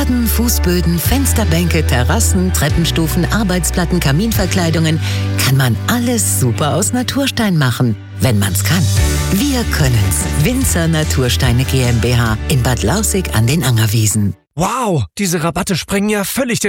Fassaden, Fußböden, Fensterbänke, Terrassen, Treppenstufen, Arbeitsplatten, Kaminverkleidungen kann man alles super aus Naturstein machen, wenn man's kann. Wir können's. Winzer Natursteine GmbH in Bad Lausick an den Angerwiesen. Wow, diese Rabatte sprengen ja völlig den